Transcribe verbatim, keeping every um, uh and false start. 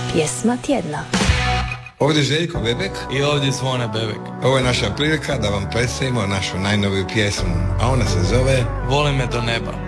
Pjesma tjedna. Ovdje je Željko Bebek i ovdje Zvone Bebek. Ovo je naša prilika da vam predstavimo našu najnoviju pjesmu, a ona se zove Voli me do neba.